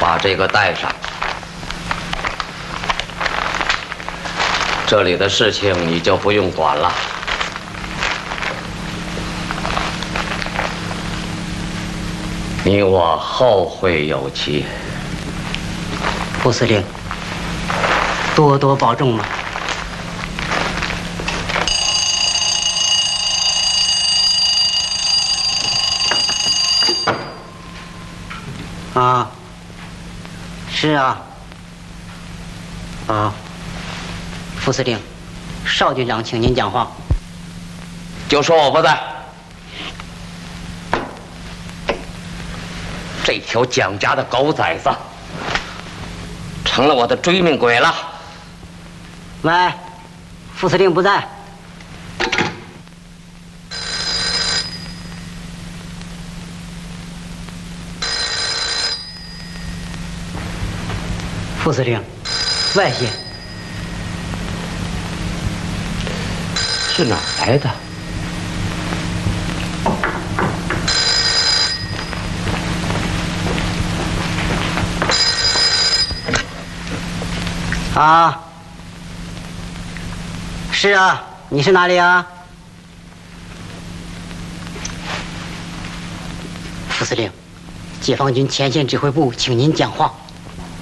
把这个带上。这里的事情你就不用管了。你我后会有期。 副司令，多多保重嘛。啊，是啊。啊，副司令，邵军长，请您讲话。 就说我不在。这条蒋家的狗崽子，成了我的追命鬼了。 喂，副司令不在。副司令，外线是哪儿来的？ 啊，是啊，你是哪里啊？副司令，解放军前线指挥部，请您讲话。